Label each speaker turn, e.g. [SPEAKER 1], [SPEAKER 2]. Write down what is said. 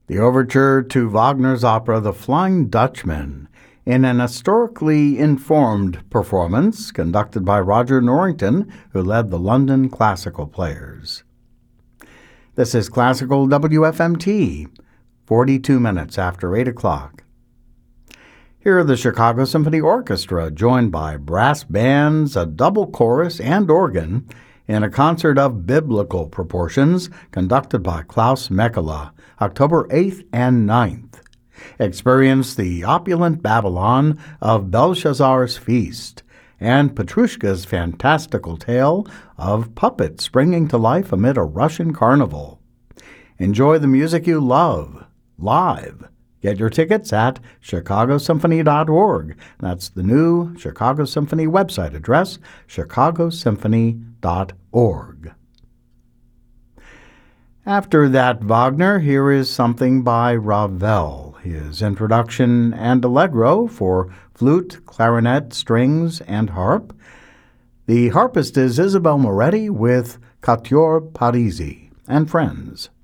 [SPEAKER 1] the overture to Wagner's opera The Flying Dutchman, in an historically informed performance conducted by Roger Norrington, who led the London Classical Players. This is Classical WFMT, 42 minutes after 8 o'clock. Here are the Chicago Symphony Orchestra, joined by brass bands, a double chorus, and organ, in a concert of biblical proportions conducted by Klaus Mekela, October 8th and 9th. Experience the opulent Babylon of Belshazzar's feast and Petrushka's fantastical tale of puppets springing to life amid a Russian carnival. Enjoy the music you love, live. Get your tickets at chicagosymphony.org. That's the new Chicago Symphony website address, chicagosymphony.org. After that Wagner, here is something by Ravel, his introduction and allegro for flute, clarinet, strings, and harp. The harpist is Isabelle Moretti with Quatuor Parisi and Friends.